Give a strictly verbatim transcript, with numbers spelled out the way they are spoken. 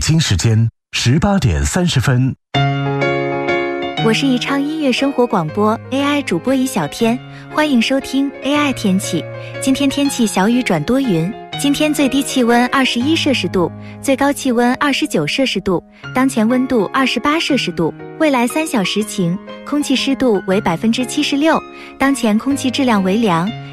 京时间十八点三十分。 我是宜昌音乐生活广播 A I 主播宜小天，欢迎收听 A I 天气。今天天气小雨转多云，今天最低气温二十一摄氏度，最高气温二十九摄氏度，当前温度二十八摄氏度。未来三小时晴，空气湿度为百分之七十六，当前空气质量为良。